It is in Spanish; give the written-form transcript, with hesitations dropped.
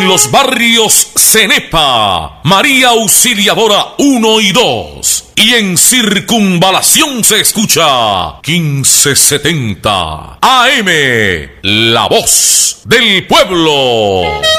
En los barrios Cenepa, María Auxiliadora 1 y 2. Y en Circunvalación se escucha 1570 AM, la voz del pueblo.